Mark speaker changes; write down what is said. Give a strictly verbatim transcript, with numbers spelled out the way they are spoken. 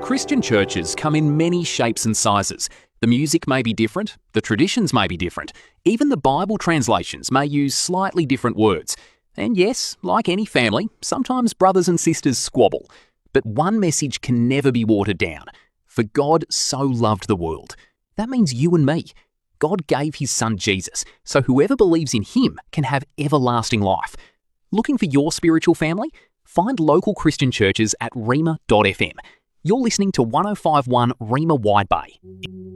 Speaker 1: Christian churches come in many shapes and sizes. The music may be different, the traditions may be different, even the Bible translations may use slightly different words. And yes, like any family, sometimes brothers and sisters squabble. But one message can never be watered down. For God so loved the world. That means you and me. God gave his son Jesus, so whoever believes in him can have everlasting life. Looking for your spiritual family? Find local Christian churches at rhema dot f m. You're listening to one oh five point one Rhema Wide Bay.